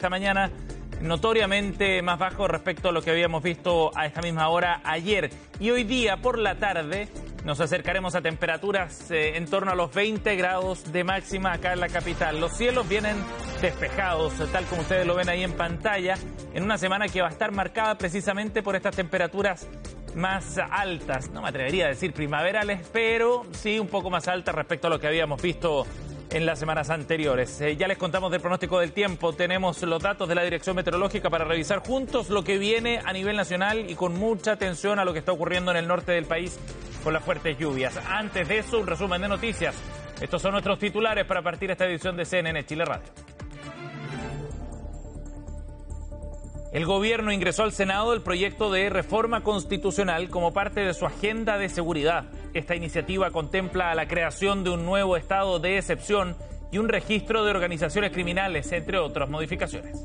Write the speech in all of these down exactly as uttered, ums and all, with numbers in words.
esta mañana notoriamente más bajo respecto a lo que habíamos visto a esta misma hora ayer. Y hoy día por la tarde nos acercaremos a temperaturas eh, en torno a los veinte grados de máxima acá en la capital. Los cielos vienen despejados, tal como ustedes lo ven ahí en pantalla, en una semana que va a estar marcada precisamente por estas temperaturas más altas. No me atrevería a decir primaverales, pero sí un poco más altas respecto a lo que habíamos visto en las semanas anteriores. Eh, ya les contamos del pronóstico del tiempo, tenemos los datos de la Dirección Meteorológica para revisar juntos lo que viene a nivel nacional y con mucha atención a lo que está ocurriendo en el norte del país con las fuertes lluvias. Antes de eso, un resumen de noticias. Estos son nuestros titulares para partir esta edición de C N N Chile Radio. El gobierno ingresó al Senado el proyecto de reforma constitucional como parte de su agenda de seguridad. Esta iniciativa contempla la creación de un nuevo estado de excepción y un registro de organizaciones criminales, entre otras modificaciones.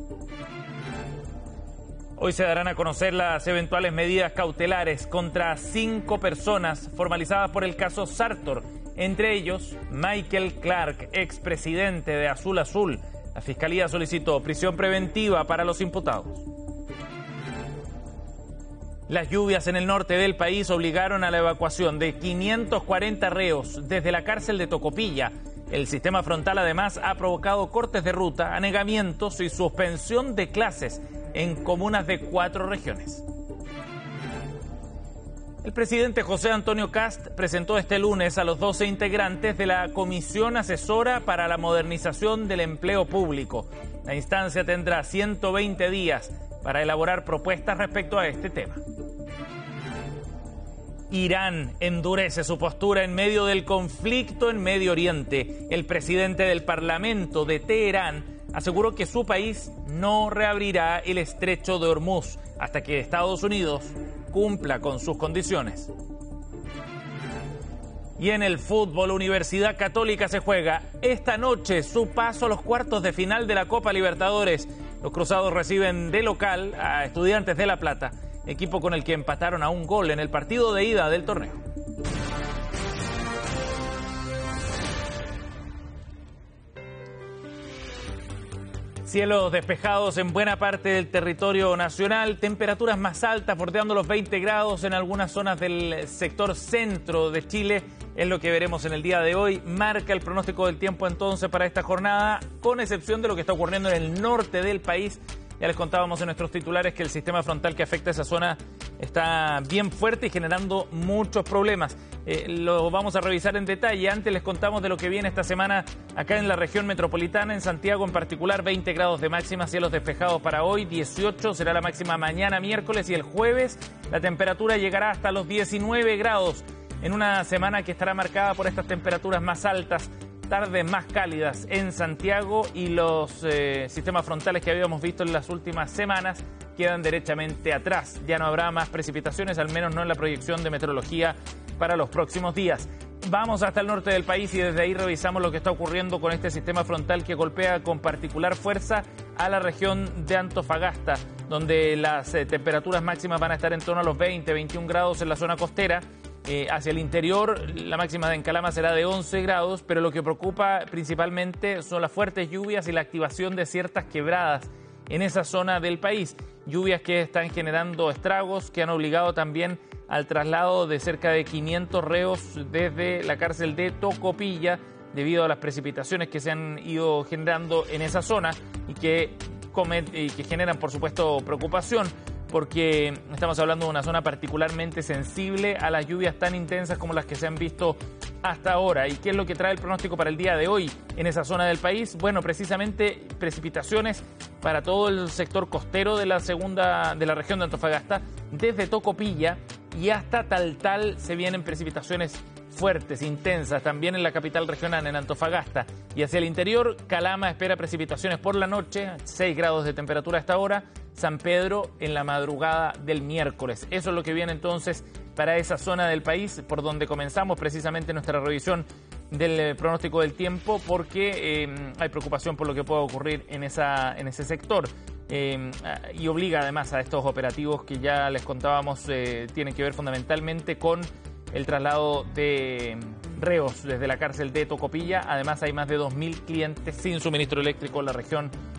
Hoy se darán a conocer las eventuales medidas cautelares contra cinco personas formalizadas por el caso Sartor, entre ellos Michael Clark, expresidente de Azul Azul. La Fiscalía solicitó prisión preventiva para los imputados. Las lluvias en el norte del país obligaron a la evacuación de quinientos cuarenta reos desde la cárcel de Tocopilla. El sistema frontal además ha provocado cortes de ruta, anegamientos y suspensión de clases en comunas de cuatro regiones. El presidente José Antonio Kast presentó este lunes a los doce integrantes de la Comisión Asesora para la Modernización del Empleo Público. La instancia tendrá ciento veinte días para elaborar propuestas respecto a este tema. Irán endurece su postura en medio del conflicto en Medio Oriente. El presidente del Parlamento de Teherán aseguró que su país no reabrirá el estrecho de Hormuz hasta que Estados Unidos cumpla con sus condiciones. Y en el fútbol, Universidad Católica se juega esta noche su paso a los cuartos de final de la Copa Libertadores. Los cruzados reciben de local a Estudiantes de La Plata, equipo con el que empataron a un gol en el partido de ida del torneo. Cielos despejados en buena parte del territorio nacional, temperaturas más altas bordeando los veinte grados en algunas zonas del sector centro de Chile, es lo que veremos en el día de hoy. Marca el pronóstico del tiempo entonces para esta jornada, con excepción de lo que está ocurriendo en el norte del país. Ya les contábamos en nuestros titulares que el sistema frontal que afecta a esa zona está bien fuerte y generando muchos problemas. Eh, lo vamos a revisar en detalle. Antes les contamos de lo que viene esta semana acá en la región metropolitana, en Santiago en particular, veinte grados de máxima, cielos despejados para hoy, dieciocho será la máxima mañana miércoles y el jueves la temperatura llegará hasta los diecinueve grados en una semana que estará marcada por estas temperaturas más altas, tardes más cálidas en Santiago y los eh, sistemas frontales que habíamos visto en las últimas semanas quedan derechamente atrás. Ya no habrá más precipitaciones, al menos no en la proyección de meteorología para los próximos días. Vamos hasta el norte del país y desde ahí revisamos lo que está ocurriendo con este sistema frontal que golpea con particular fuerza a la región de Antofagasta, donde las eh, temperaturas máximas van a estar en torno a los veinte, veintiún grados en la zona costera. Eh, hacia el interior, la máxima de Encalama será de once grados, pero lo que preocupa principalmente son las fuertes lluvias y la activación de ciertas quebradas en esa zona del país. Lluvias que están generando estragos, que han obligado también al traslado de cerca de quinientos reos desde la cárcel de Tocopilla, debido a las precipitaciones que se han ido generando en esa zona y que, comet- y que generan, por supuesto, preocupación, porque estamos hablando de una zona particularmente sensible a las lluvias tan intensas como las que se han visto hasta ahora. ¿Y qué es lo que trae el pronóstico para el día de hoy en esa zona del país? Bueno, precisamente precipitaciones para todo el sector costero de la segunda de la región de Antofagasta, desde Tocopilla y hasta Taltal se vienen precipitaciones fuertes, intensas, también en la capital regional, en Antofagasta. Y hacia el interior, Calama espera precipitaciones por la noche, seis grados de temperatura a esta hora, San Pedro en la madrugada del miércoles. Eso es lo que viene entonces para esa zona del país, por donde comenzamos precisamente nuestra revisión del pronóstico del tiempo, porque eh, hay preocupación por lo que pueda ocurrir en, esa, en ese sector. Eh, y obliga además a estos operativos que ya les contábamos, eh, tienen que ver fundamentalmente con el traslado de reos desde la cárcel de Tocopilla. Además hay más de dos mil clientes sin suministro eléctrico en la región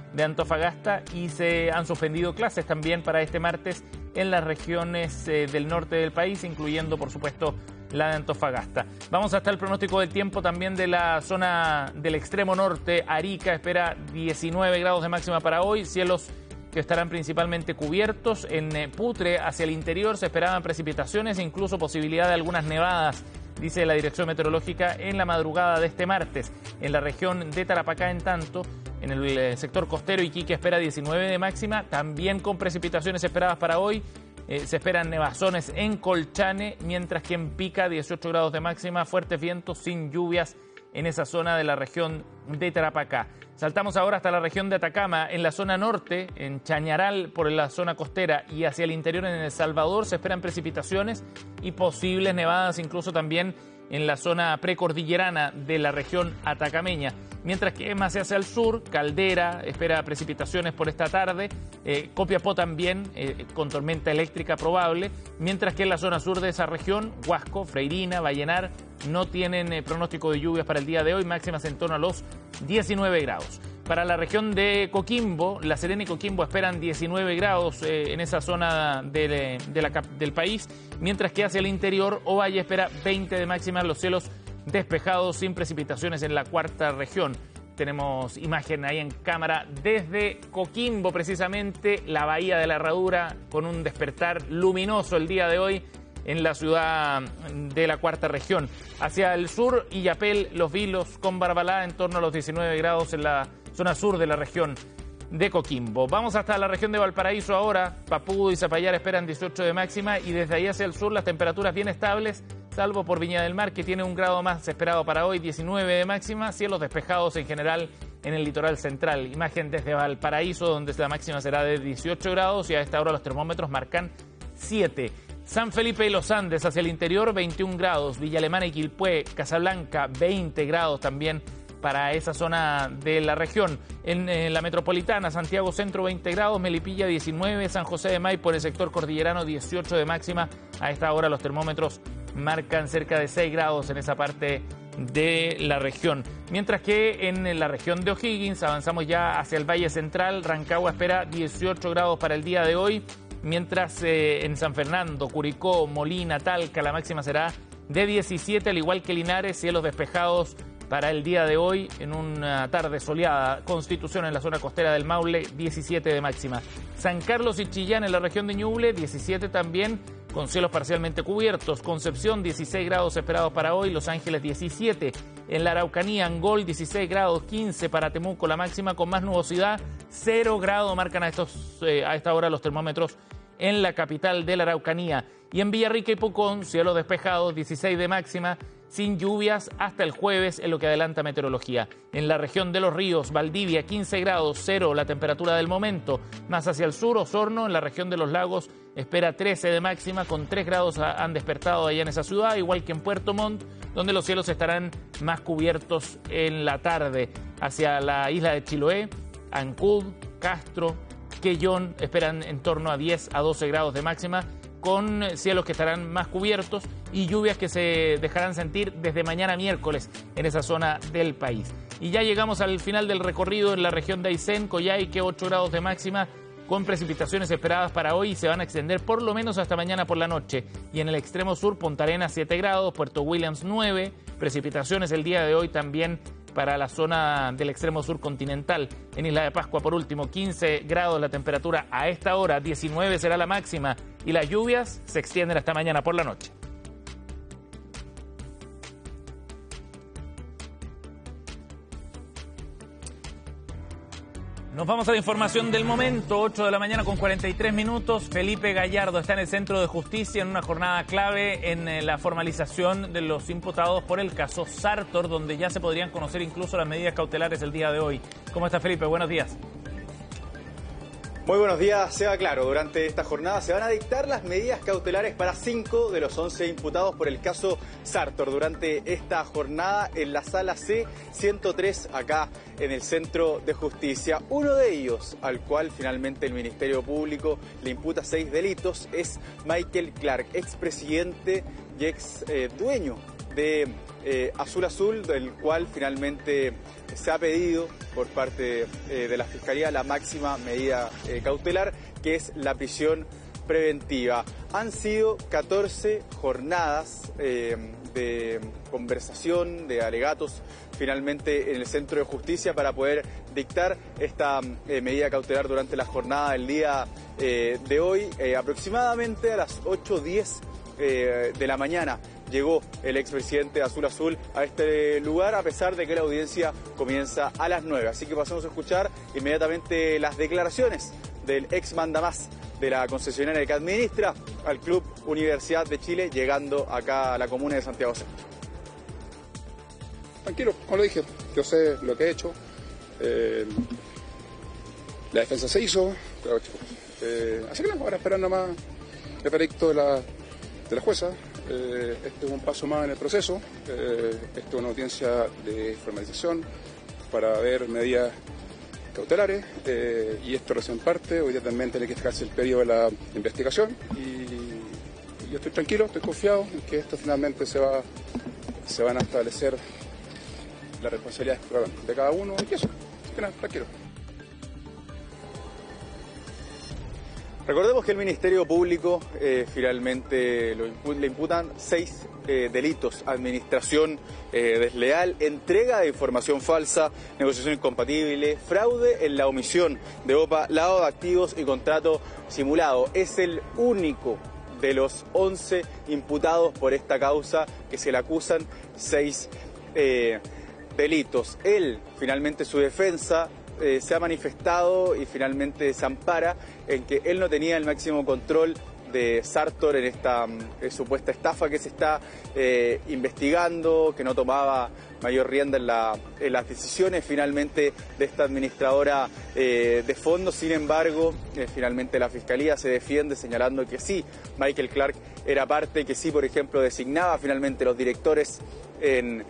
de Antofagasta y se han suspendido clases también para este martes en las regiones eh, del norte del país, incluyendo, por supuesto, la de Antofagasta. Vamos hasta el pronóstico del tiempo también de la zona del extremo norte. Arica espera diecinueve grados de máxima para hoy, cielos que estarán principalmente cubiertos. En eh, Putre, hacia el interior, se esperaban precipitaciones e incluso posibilidad de algunas nevadas, dice la Dirección Meteorológica, en la madrugada de este martes. En la región de Tarapacá, en tanto, en el sector costero, Iquique espera diecinueve de máxima, también con precipitaciones esperadas para hoy. Eh, se esperan nevazones en Colchane, mientras que en Pica dieciocho grados de máxima, fuertes vientos sin lluvias en esa zona de la región de Tarapacá. Saltamos ahora hasta la región de Atacama, en la zona norte, en Chañaral por la zona costera y hacia el interior en El Salvador se esperan precipitaciones y posibles nevadas incluso también en la zona precordillerana de la región atacameña. Mientras que más hacia el sur, Caldera espera precipitaciones por esta tarde, eh, Copiapó también eh, con tormenta eléctrica probable, mientras que en la zona sur de esa región, Huasco, Freirina, Vallenar, no tienen eh, pronóstico de lluvias para el día de hoy, máximas en torno a los diecinueve grados. Para la región de Coquimbo, La Serena y Coquimbo esperan diecinueve grados eh, en esa zona de, de la, del país, mientras que hacia el interior, Ovalle espera veinte de máxima, los cielos despejados sin precipitaciones en la cuarta región. Tenemos imagen ahí en cámara desde Coquimbo, precisamente, la bahía de la Herradura, con un despertar luminoso el día de hoy en la ciudad de la cuarta región. Hacia el sur, Illapel, Los Vilos, con Barbalá, en torno a los diecinueve grados en la zona sur de la región de Coquimbo. Vamos hasta la región de Valparaíso ahora. Papudo y Zapallar esperan dieciocho de máxima y desde ahí hacia el sur las temperaturas bien estables, salvo por Viña del Mar, que tiene un grado más esperado para hoy, diecinueve de máxima, cielos despejados en general en el litoral central. Imagen desde Valparaíso, donde la máxima será de dieciocho grados y a esta hora los termómetros marcan siete. San Felipe y Los Andes hacia el interior, veintiún grados. Villa Alemana y Quilpué, Casablanca, veinte grados también para esa zona de la región. En, en la metropolitana, Santiago Centro veinte grados, Melipilla diecinueve, San José de Maipo en el sector cordillerano dieciocho de máxima. A esta hora los termómetros marcan cerca de seis grados en esa parte de la región. Mientras que en la región de O'Higgins avanzamos ya hacia el Valle Central, Rancagua espera dieciocho grados para el día de hoy, mientras eh, en San Fernando, Curicó, Molina, Talca la máxima será de diecisiete, al igual que Linares, cielos despejados para el día de hoy en una tarde soleada. Constitución en la zona costera del Maule, diecisiete de máxima. San Carlos y Chillán en la región de Ñuble, diecisiete también, con cielos parcialmente cubiertos. Concepción, dieciséis grados esperados para hoy. Los Ángeles, diecisiete. En la Araucanía, Angol, dieciséis grados, quince para Temuco, la máxima con más nubosidad. cero grados marcan a, estos, eh, a esta hora los termómetros en la capital de la Araucanía. Y en Villarrica y Pucón, cielos despejados, dieciséis de máxima, sin lluvias hasta el jueves, en lo que adelanta meteorología. En la región de Los Ríos, Valdivia, quince grados, cero la temperatura del momento. Más hacia el sur, Osorno, en la región de Los Lagos, espera trece de máxima, con tres grados han despertado allá en esa ciudad, igual que en Puerto Montt, donde los cielos estarán más cubiertos en la tarde. Hacia la isla de Chiloé, Ancud, Castro, Quellón, esperan en torno a diez a doce grados de máxima, con cielos que estarán más cubiertos y lluvias que se dejarán sentir desde mañana miércoles en esa zona del país. Y ya llegamos al final del recorrido en la región de Aysén, Coyhaique, ocho grados de máxima, con precipitaciones esperadas para hoy y se van a extender por lo menos hasta mañana por la noche. Y en el extremo sur, Punta Arenas, siete grados, Puerto Williams, nueve, precipitaciones el día de hoy también para la zona del extremo sur continental. En Isla de Pascua, por último, quince grados la temperatura a esta hora, diecinueve será la máxima y las lluvias se extienden hasta mañana por la noche. Nos vamos a la información del momento, ocho de la mañana con cuarenta y tres minutos. Felipe Gallardo está en el Centro de Justicia en una jornada clave en la formalización de los imputados por el caso Sartor, donde ya se podrían conocer incluso las medidas cautelares el día de hoy. ¿Cómo está, Felipe? Buenos días. Muy buenos días, Seba. Claro, durante esta jornada se van a dictar las medidas cautelares para cinco de los once imputados por el caso Sartor. Durante esta jornada en la sala C ciento tres, acá en el Centro de Justicia. Uno de ellos, al cual finalmente el Ministerio Público le imputa seis delitos, es Michael Clark, expresidente y ex eh, dueño de eh, Azul Azul, del cual finalmente se ha pedido por parte eh, de la Fiscalía la máxima medida eh, cautelar, que es la prisión preventiva. Han sido catorce jornadas eh, de conversación, de alegatos, finalmente en el Centro de Justicia para poder dictar esta eh, medida cautelar durante la jornada del día eh, de hoy. Eh, aproximadamente a las ocho diez eh, de la mañana llegó el expresidente Azul Azul a este lugar, a pesar de que la audiencia comienza a las nueve. Así que pasamos a escuchar inmediatamente las declaraciones del ex mandamás de la concesionaria que administra al Club Universidad de Chile, llegando acá a la comuna de Santiago Centro. Tranquilo, como lo dije, yo sé lo que he hecho. Eh, la defensa se hizo, pero, eh, así que no, ahora esperando más el veredicto de la, de la jueza. Eh, este es un paso más en el proceso. Eh, esto es una audiencia de formalización para ver medidas cautelares, eh, y esto recién parte. Hoy día también tiene que sacarse el periodo de la investigación y, y yo estoy tranquilo, estoy confiado en que esto finalmente se va se van a establecer las responsabilidades de cada uno y eso, así que nada, tranquilo. Recordemos que el Ministerio Público eh, finalmente lo impu le imputan seis eh, delitos: administración eh, desleal, entrega de información falsa, negociación incompatible, fraude en la omisión de O P A, lavado de activos y contrato simulado. Es el único de los once imputados por esta causa que se le acusan seis eh, delitos. Él, finalmente, su defensa Eh, se ha manifestado y finalmente se ampara en que él no tenía el máximo control de Sartor en esta eh, supuesta estafa que se está eh, investigando, que no tomaba mayor rienda en, la, en las decisiones finalmente de esta administradora eh, de fondos. Sin embargo, eh, finalmente la Fiscalía se defiende señalando que sí, Michael Clark era parte, que sí, por ejemplo, designaba finalmente los directores en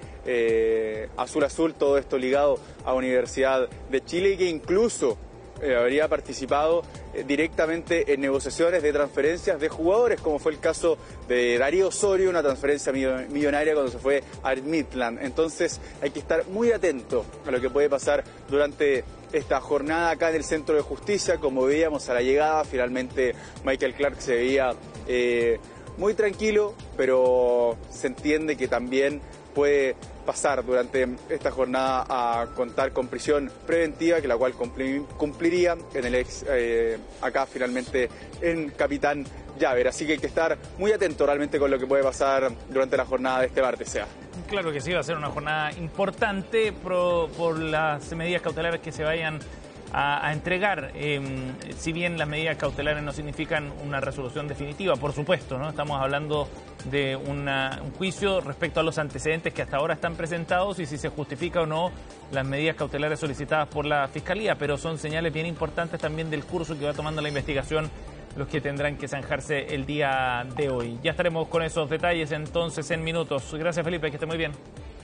eh, Azul Azul, todo esto ligado a Universidad de Chile, y que incluso eh, habría participado eh, directamente en negociaciones de transferencias de jugadores, como fue el caso de Darío Osorio, una transferencia millonaria cuando se fue a Midland. Entonces hay que estar muy atento a lo que puede pasar durante esta jornada acá en el Centro de Justicia. Como veíamos a la llegada, finalmente Michael Clark se veía eh, muy tranquilo, pero se entiende que también puede pasar durante esta jornada a contar con prisión preventiva, que la cual cumpliría en el ex, eh, acá finalmente en Capitán Llaver. Así que hay que estar muy atento realmente con lo que puede pasar durante la jornada de este martes. Sea. Claro que sí, va a ser una jornada importante por, por las medidas cautelares que se vayan a, a entregar. Eh, si bien las medidas cautelares no significan una resolución definitiva, por supuesto, ¿no? Estamos hablando de una, un juicio respecto a los antecedentes que hasta ahora están presentados y si se justifica o no las medidas cautelares solicitadas por la Fiscalía, pero son señales bien importantes también del curso que va tomando la investigación, los que tendrán que zanjarse el día de hoy. Ya estaremos con esos detalles entonces en minutos. Gracias, Felipe, que esté muy bien.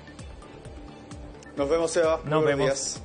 Nos vemos, Seba. Nos Buenos vemos. días.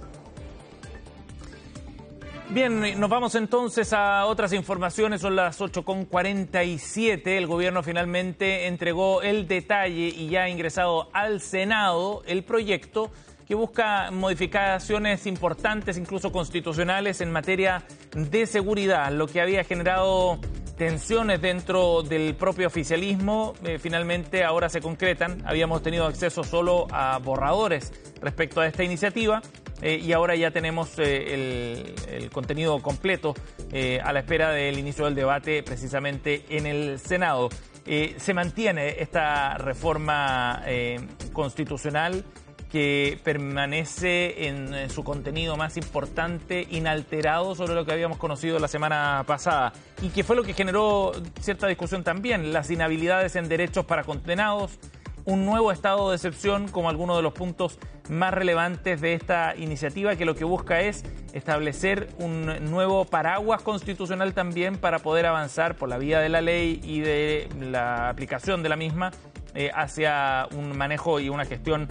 Bien, nos vamos entonces a otras informaciones. Son las ocho con cuarenta y siete. El gobierno finalmente entregó el detalle y ya ha ingresado al Senado el proyecto que busca modificaciones importantes, incluso constitucionales, en materia de seguridad, lo que había generado tensiones dentro del propio oficialismo. Eh, finalmente ahora se concretan. Habíamos tenido acceso solo a borradores respecto a esta iniciativa. Eh, y ahora ya tenemos eh, el, el contenido completo eh, a la espera del inicio del debate precisamente en el Senado. Eh, se mantiene esta reforma eh, constitucional que permanece en, en su contenido más importante, inalterado sobre lo que habíamos conocido la semana pasada, y que fue lo que generó cierta discusión también: las inhabilidades en derechos para condenados, un nuevo estado de excepción como alguno de los puntos más relevantes de esta iniciativa, que lo que busca es establecer un nuevo paraguas constitucional también para poder avanzar por la vía de la ley y de la aplicación de la misma eh, hacia un manejo y una gestión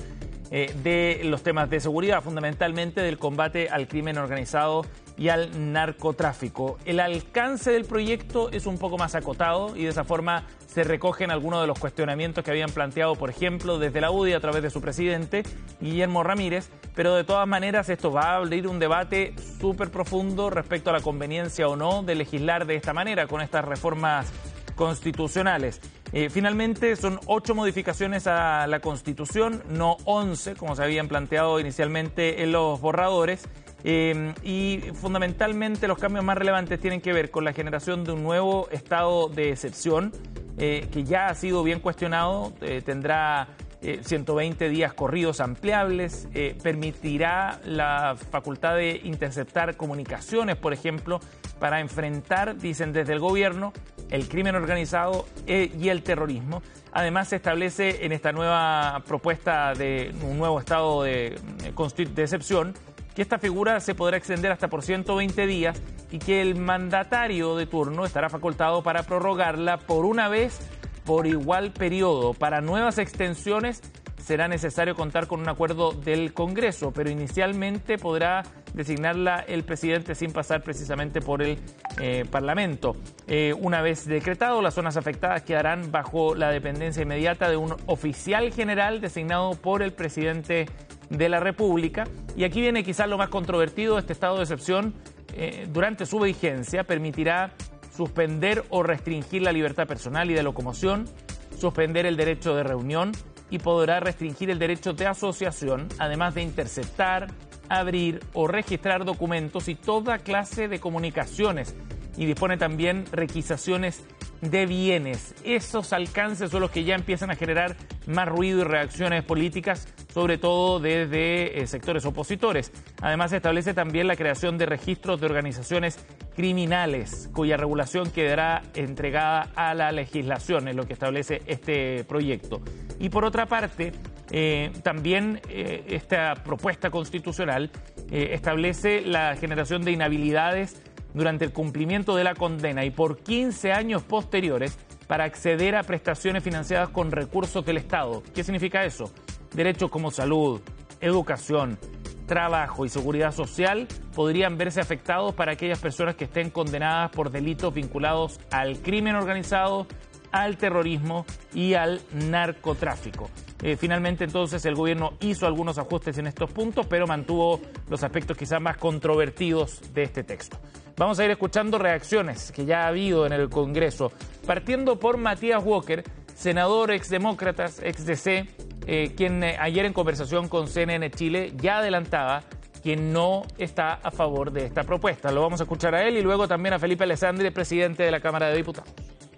eh, de los temas de seguridad, fundamentalmente del combate al crimen organizado y al narcotráfico. El alcance del proyecto es un poco más acotado y de esa forma se recogen algunos de los cuestionamientos que habían planteado, por ejemplo, desde la U D I a través de su presidente, Guillermo Ramírez, pero de todas maneras esto va a abrir un debate súper profundo respecto a la conveniencia o no de legislar de esta manera, con estas reformas constitucionales. Eh, finalmente son ocho modificaciones a la Constitución, no once, como se habían planteado inicialmente en los borradores. Eh, y fundamentalmente los cambios más relevantes tienen que ver con la generación de un nuevo estado de excepción, eh, que ya ha sido bien cuestionado, eh, tendrá eh, ciento veinte días corridos ampliables, eh, permitirá la facultad de interceptar comunicaciones, por ejemplo, para enfrentar, dicen desde el gobierno, el crimen organizado eh, y el terrorismo. Además, se establece en esta nueva propuesta de un nuevo estado de, de excepción que esta figura se podrá extender hasta por ciento veinte días y que el mandatario de turno estará facultado para prorrogarla por una vez por igual periodo. Para nuevas extensiones será necesario contar con un acuerdo del Congreso, pero inicialmente podrá designarla el presidente sin pasar precisamente por el eh, Parlamento. Eh, una vez decretado, las zonas afectadas quedarán bajo la dependencia inmediata de un oficial general designado por el presidente de la República. Y aquí viene quizás lo más controvertido: este estado de excepción, eh, durante su vigencia, permitirá suspender o restringir la libertad personal y de locomoción, suspender el derecho de reunión y podrá restringir el derecho de asociación, además de interceptar, abrir o registrar documentos y toda clase de comunicaciones, y dispone también requisaciones de bienes. Esos alcances son los que ya empiezan a generar más ruido y reacciones políticas, sobre todo desde eh, sectores opositores. Además, se establece también la creación de registros de organizaciones criminales, cuya regulación quedará entregada a la legislación, es lo que establece este proyecto. Y por otra parte, eh, también eh, esta propuesta constitucional eh, establece la generación de inhabilidades durante el cumplimiento de la condena y por quince años posteriores para acceder a prestaciones financiadas con recursos del Estado. ¿Qué significa eso? Derechos como salud, educación, trabajo y seguridad social podrían verse afectados para aquellas personas que estén condenadas por delitos vinculados al crimen organizado, al terrorismo y al narcotráfico. Eh, finalmente, entonces, el gobierno hizo algunos ajustes en estos puntos, pero mantuvo los aspectos quizás más controvertidos de este texto. Vamos a ir escuchando reacciones que ya ha habido en el Congreso, partiendo por Matías Walker, senador exdemócrata, ex D C, eh, quien eh, ayer en conversación con C N N Chile ya adelantaba que no está a favor de esta propuesta. Lo vamos a escuchar a él y luego también a Felipe Alessandri, presidente de la Cámara de Diputados.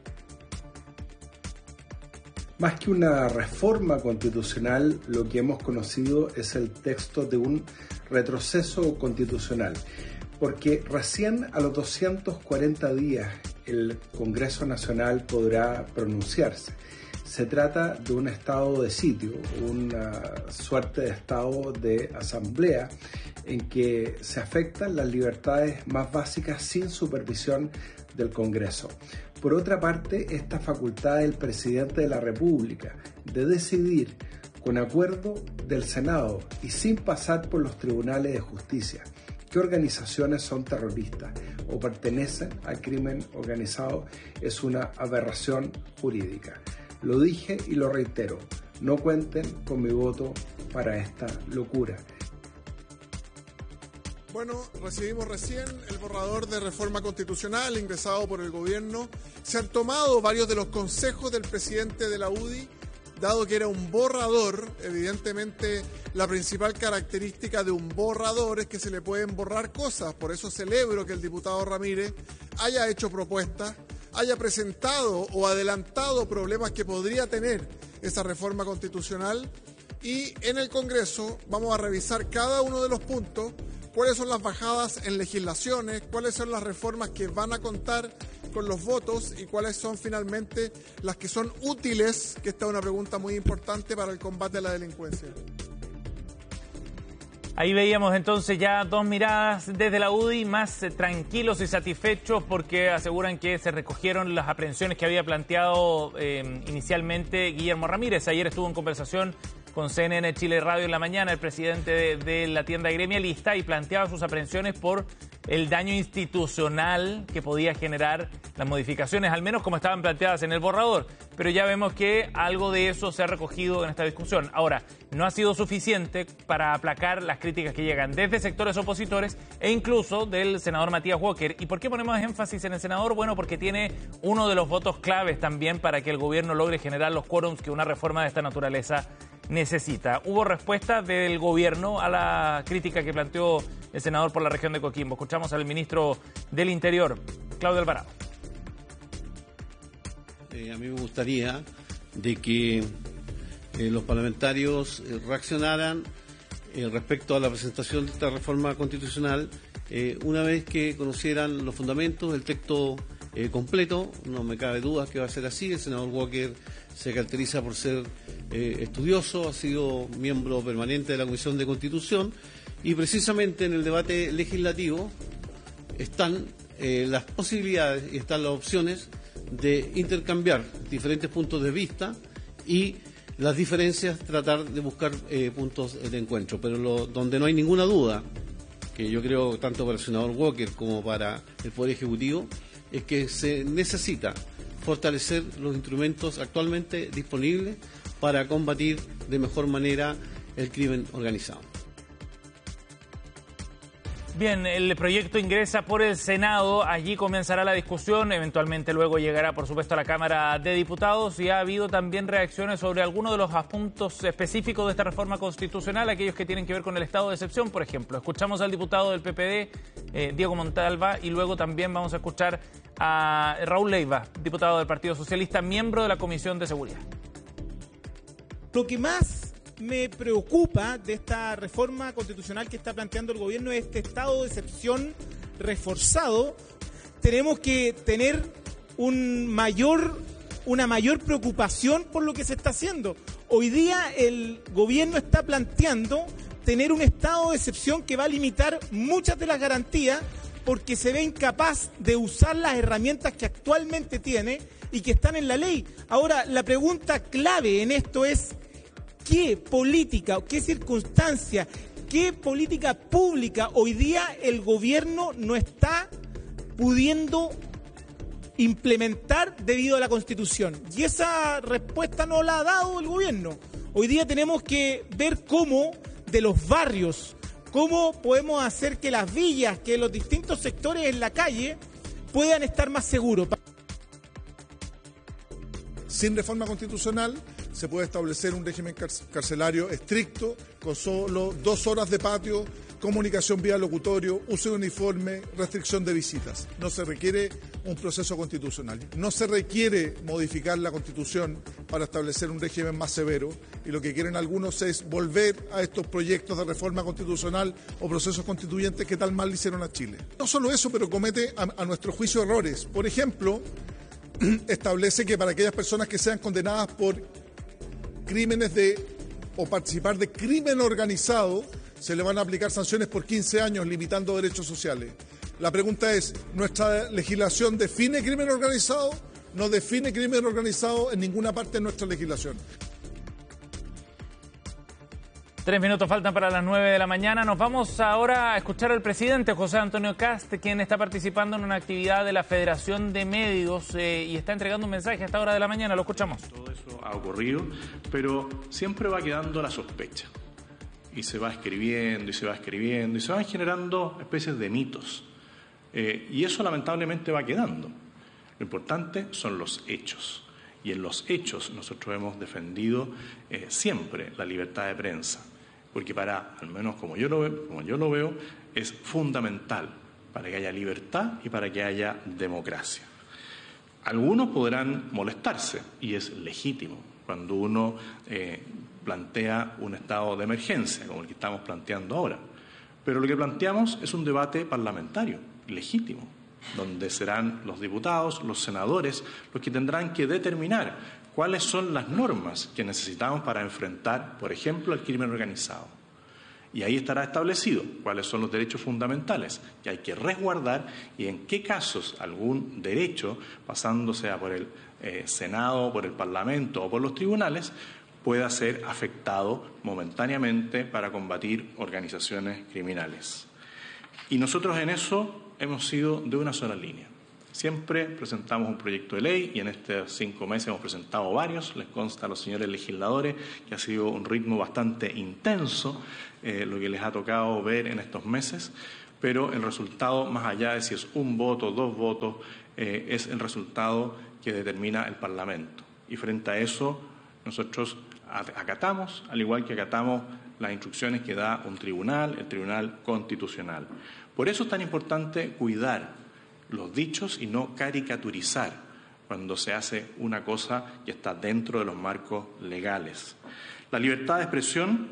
Más que una reforma constitucional, lo que hemos conocido es el texto de un retroceso constitucional, porque recién a los doscientos cuarenta días el Congreso Nacional podrá pronunciarse. Se trata de un estado de sitio, una suerte de estado de asamblea en que se afectan las libertades más básicas sin supervisión del Congreso. Por otra parte, esta facultad del presidente de la República de decidir con acuerdo del Senado y sin pasar por los tribunales de justicia qué organizaciones son terroristas o pertenecen al crimen organizado es una aberración jurídica. Lo dije y lo reitero, no cuenten con mi voto para esta locura. Bueno, recibimos recién el borrador de reforma constitucional ingresado por el gobierno. Se han tomado varios de los consejos del presidente de la U D I, dado que era un borrador. Evidentemente, la principal característica de un borrador es que se le pueden borrar cosas. Por eso celebro que el diputado Ramírez haya hecho propuestas, haya presentado o adelantado problemas que podría tener esa reforma constitucional. Y en el Congreso vamos a revisar cada uno de los puntos, cuáles son las bajadas en legislaciones, cuáles son las reformas que van a contar con los votos y cuáles son finalmente las que son útiles, que esta es una pregunta muy importante para el combate a la delincuencia. Ahí veíamos entonces ya dos miradas desde la U D I, más eh, tranquilos y satisfechos porque aseguran que se recogieron las aprehensiones que había planteado eh, inicialmente Guillermo Ramírez. Ayer estuvo en conversación con C N N Chile Radio en la mañana, el presidente de, de la tienda gremialista, y planteaba sus aprensiones por el daño institucional que podía generar las modificaciones, al menos como estaban planteadas en el borrador. Pero ya vemos que algo de eso se ha recogido en esta discusión. Ahora, no ha sido suficiente para aplacar las críticas que llegan desde sectores opositores e incluso del senador Matías Walker. ¿Y por qué ponemos énfasis en el senador? Bueno, porque tiene uno de los votos claves también para que el gobierno logre generar los quórums que una reforma de esta naturaleza necesita. Hubo respuesta del gobierno a la crítica que planteó el senador por la región de Coquimbo. Escuchamos al ministro del Interior, Claudio Alvarado. Eh, a mí me gustaría de que eh, los parlamentarios eh, reaccionaran eh, respecto a la presentación de esta reforma constitucional eh, una vez que conocieran los fundamentos, el texto eh, completo. No me cabe duda que va a ser así. El senador Walker se caracteriza por ser eh, estudioso, ha sido miembro permanente de la Comisión de Constitución, y precisamente en el debate legislativo están eh, las posibilidades y están las opciones de intercambiar diferentes puntos de vista y las diferencias, tratar de buscar eh, puntos de encuentro. Pero lo, donde no hay ninguna duda, que yo creo tanto para el senador Walker como para el Poder Ejecutivo, es que se necesita fortalecer los instrumentos actualmente disponibles para combatir de mejor manera el crimen organizado. Bien, el proyecto ingresa por el Senado, allí comenzará la discusión, eventualmente luego llegará por supuesto a la Cámara de Diputados, y ha habido también reacciones sobre algunos de los puntos específicos de esta reforma constitucional, aquellos que tienen que ver con el estado de excepción, por ejemplo. Escuchamos al diputado del P P D, eh, Diego Montalva, y luego también vamos a escuchar a Raúl Leiva, diputado del Partido Socialista, miembro de la Comisión de Seguridad. Lo que más me preocupa de esta reforma constitucional que está planteando el gobierno es este estado de excepción reforzado. Tenemos que tener un mayor, una mayor preocupación por lo que se está haciendo. Hoy día el gobierno está planteando tener un estado de excepción que va a limitar muchas de las garantías porque se ve incapaz de usar las herramientas que actualmente tiene y que están en la ley. Ahora, la pregunta clave en esto es: ¿qué política o qué circunstancia, qué política pública hoy día el gobierno no está pudiendo implementar debido a la Constitución? Y esa respuesta no la ha dado el gobierno. Hoy día tenemos que ver cómo de los barrios, cómo podemos hacer que las villas, que los distintos sectores en la calle puedan estar más seguros. Sin reforma constitucional se puede establecer un régimen carcelario estricto, con solo dos horas de patio, comunicación vía locutorio, uso de uniforme, restricción de visitas. No se requiere un proceso constitucional. No se requiere modificar la Constitución para establecer un régimen más severo, y lo que quieren algunos es volver a estos proyectos de reforma constitucional o procesos constituyentes que tal mal le hicieron a Chile. No solo eso, pero comete a, a nuestro juicio errores. Por ejemplo, establece que para aquellas personas que sean condenadas por crímenes de o participar de crimen organizado se le van a aplicar sanciones por quince años, limitando derechos sociales. La pregunta es, ¿nuestra legislación define crimen organizado? No define crimen organizado en ninguna parte de nuestra legislación. Tres minutos faltan para las nueve de la mañana. Nos vamos ahora a escuchar al presidente José Antonio Kast, quien está participando en una actividad de la Federación de Medios eh, y está entregando un mensaje a esta hora de la mañana. Lo escuchamos. Todo eso ha ocurrido, pero siempre va quedando la sospecha. Y se va escribiendo, y se va escribiendo, y se van generando especies de mitos. Eh, y eso lamentablemente va quedando. Lo importante son los hechos. Y en los hechos nosotros hemos defendido eh, siempre la libertad de prensa. Porque para, al menos como yo lo veo, como yo lo veo, es fundamental para que haya libertad y para que haya democracia. Algunos podrán molestarse, y es legítimo, cuando uno eh, plantea un estado de emergencia, como el que estamos planteando ahora. Pero lo que planteamos es un debate parlamentario, legítimo, donde serán los diputados, los senadores, los que tendrán que determinar cuáles son las normas que necesitamos para enfrentar, por ejemplo, el crimen organizado. Y ahí estará establecido cuáles son los derechos fundamentales que hay que resguardar y en qué casos algún derecho, pasándose a por el eh, Senado, por el Parlamento o por los tribunales, pueda ser afectado momentáneamente para combatir organizaciones criminales. Y nosotros en eso hemos sido de una sola línea. Siempre presentamos un proyecto de ley y en estos cinco meses hemos presentado varios. Les consta a los señores legisladores que ha sido un ritmo bastante intenso eh, lo que les ha tocado ver en estos meses, pero el resultado, más allá de si es un voto, dos votos, eh, es el resultado que determina el Parlamento. Y frente a eso, nosotros acatamos, al igual que acatamos las instrucciones que da un tribunal, el Tribunal Constitucional. Por eso es tan importante cuidar los dichos y no caricaturizar cuando se hace una cosa que está dentro de los marcos legales. La libertad de expresión,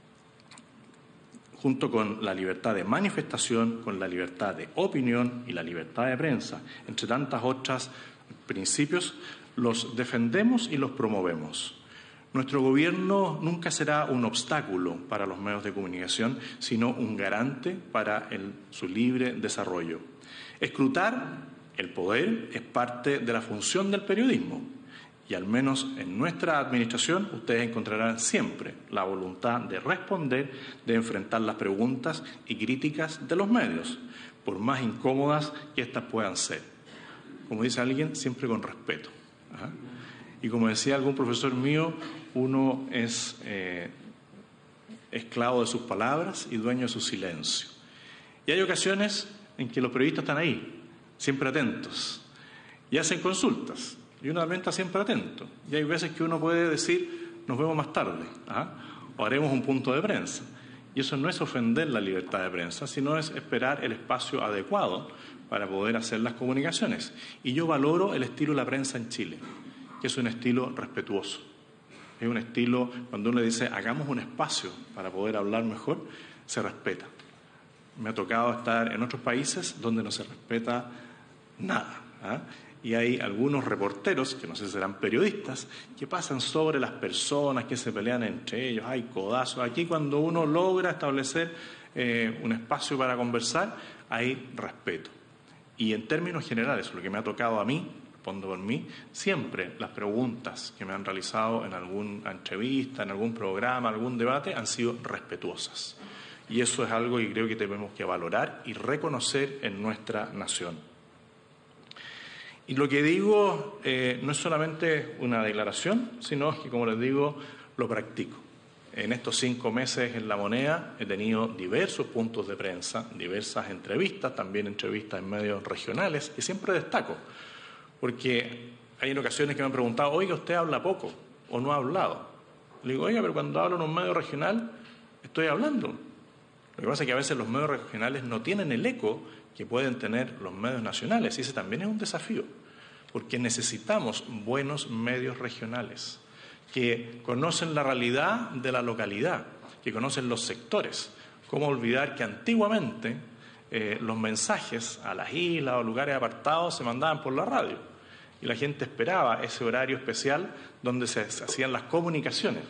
junto con la libertad de manifestación, con la libertad de opinión y la libertad de prensa, entre tantas otras principios, los defendemos y los promovemos. Nuestro gobierno nunca será un obstáculo para los medios de comunicación, sino un garante para el, su libre desarrollo. Escrutar el poder es parte de la función del periodismo y al menos en nuestra administración ustedes encontrarán siempre la voluntad de responder, de enfrentar las preguntas y críticas de los medios, por más incómodas que éstas puedan ser. Como dice alguien, siempre con respeto. ¿Ah? Y como decía algún profesor mío, uno es eh, esclavo de sus palabras y dueño de su silencio. Y hay ocasiones en que los periodistas están ahí, siempre atentos, y hacen consultas, y uno también está siempre atento. Y hay veces que uno puede decir, nos vemos más tarde, ¿ah? o haremos un punto de prensa. Y eso no es ofender la libertad de prensa, sino es esperar el espacio adecuado para poder hacer las comunicaciones. Y yo valoro el estilo de la prensa en Chile, que es un estilo respetuoso. Es un estilo, cuando uno le dice, hagamos un espacio para poder hablar mejor, se respeta. Me ha tocado estar en otros países donde no se respeta nada. ¿eh? Y hay algunos reporteros, que no sé si serán periodistas, que pasan sobre las personas, que se pelean entre ellos, hay codazos. Aquí cuando uno logra establecer eh, un espacio para conversar, hay respeto. Y en términos generales, lo que me ha tocado a mí, respondo por mí, siempre las preguntas que me han realizado en alguna entrevista, en algún programa, algún debate, han sido respetuosas. Y eso es algo que creo que tenemos que valorar y reconocer en nuestra nación. Y lo que digo eh, no es solamente una declaración, sino que, como les digo, lo practico. En estos cinco meses en La Moneda he tenido diversos puntos de prensa, diversas entrevistas, también entrevistas en medios regionales, que siempre destaco, porque hay en ocasiones que me han preguntado, oiga, usted habla poco o no ha hablado. Le digo, oiga, pero cuando hablo en un medio regional estoy hablando. Lo que pasa es que a veces los medios regionales no tienen el eco que pueden tener los medios nacionales, y ese también es un desafío, porque necesitamos buenos medios regionales que conocen la realidad de la localidad, que conocen los sectores. ¿Cómo olvidar que antiguamente eh, los mensajes a las islas o lugares apartados se mandaban por la radio y la gente esperaba ese horario especial donde se, se hacían las comunicaciones?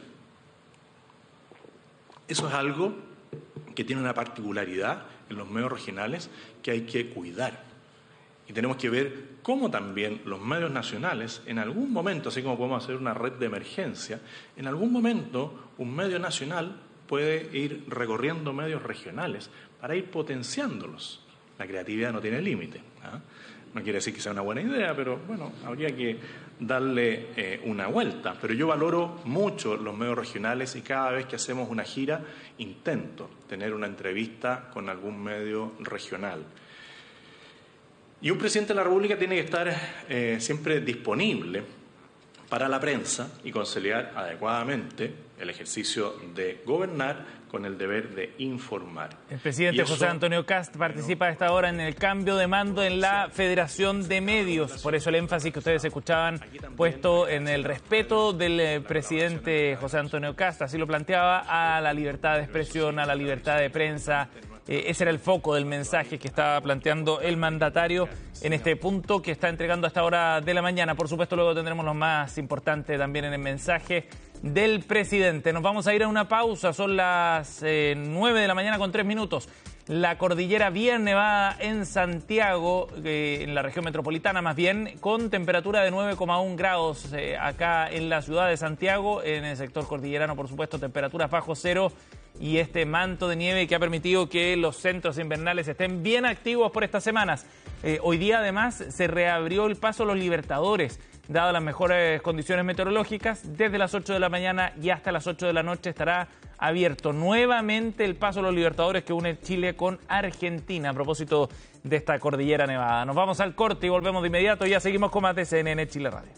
Eso es algo que tiene una particularidad en los medios regionales que hay que cuidar. Y tenemos que ver cómo también los medios nacionales, en algún momento, así como podemos hacer una red de emergencia, en algún momento un medio nacional puede ir recorriendo medios regionales para ir potenciándolos. La creatividad no tiene límite. ¿eh? No quiere decir que sea una buena idea, pero bueno, habría que darle eh, una vuelta. Pero yo valoro mucho los medios regionales y cada vez que hacemos una gira intento tener una entrevista con algún medio regional. Y un presidente de la República tiene que estar eh, siempre disponible para la prensa y conciliar adecuadamente el ejercicio de gobernar con el deber de informar. El presidente eso, José Antonio Kast participa a esta hora en el cambio de mando en la Federación de Medios. Por eso el énfasis que ustedes escuchaban puesto en el respeto del presidente José Antonio Kast, así lo planteaba, a la libertad de expresión, a la libertad de prensa. Eh, ese era el foco del mensaje que estaba planteando el mandatario en este punto que está entregando a esta hora de la mañana. Por supuesto, luego tendremos lo más importante también en el mensaje del presidente. Nos vamos a ir a una pausa, son las eh, nueve de la mañana con tres minutos. la cordillera bien nevada en Santiago, eh, en la región metropolitana más bien, con temperatura de nueve coma uno grados eh, acá en la ciudad de Santiago, en el sector cordillerano, por supuesto, temperaturas bajo cero, y este manto de nieve que ha permitido que los centros invernales estén bien activos por estas semanas. Eh, hoy día, además, se reabrió el paso a los Libertadores, dadas las mejores condiciones meteorológicas. Desde las ocho de la mañana y hasta las ocho de la noche estará abierto nuevamente el paso a los Libertadores que une Chile con Argentina, a propósito de esta cordillera nevada. Nos vamos al corte y volvemos de inmediato. Ya seguimos con más de C N N Chile Radio.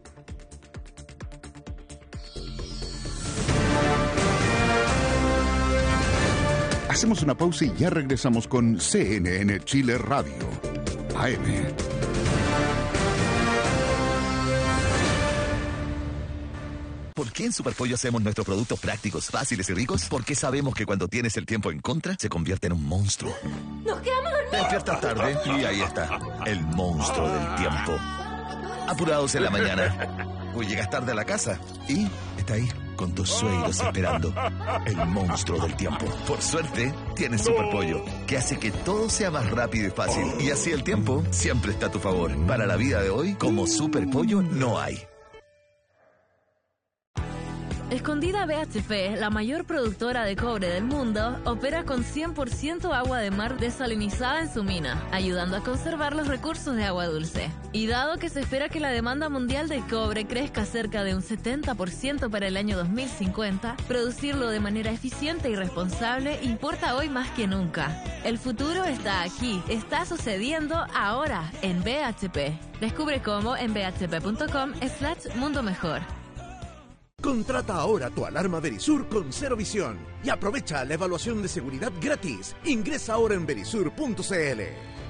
Hacemos una pausa y ya regresamos con C N N Chile Radio, A M. ¿Por qué en Superpollo hacemos nuestros productos prácticos, fáciles y ricos? Porque sabemos que cuando tienes el tiempo en contra, se convierte en un monstruo. ¡Nos quedamos dormidos! Te despiertas tarde y ahí está, el monstruo del tiempo. Apurados en la mañana. O llegas tarde a la casa y está ahí, con tus suegros esperando. El monstruo del tiempo. Por suerte, tienes Superpollo, que hace que todo sea más rápido y fácil. Y así el tiempo siempre está a tu favor. Para la vida de hoy, como Superpollo no hay. Escondida B H P, la mayor productora de cobre del mundo, opera con cien por ciento agua de mar desalinizada en su mina, ayudando a conservar los recursos de agua dulce. Y dado que se espera que la demanda mundial de cobre crezca cerca de un setenta por ciento para el año dos mil cincuenta, producirlo de manera eficiente y responsable importa hoy más que nunca. El futuro está aquí, está sucediendo ahora en B H P. Descubre cómo en b h p punto com slash mundo mejor. Contrata ahora tu alarma Verisur con Cero Visión y aprovecha la evaluación de seguridad gratis. Ingresa ahora en verisur punto c l.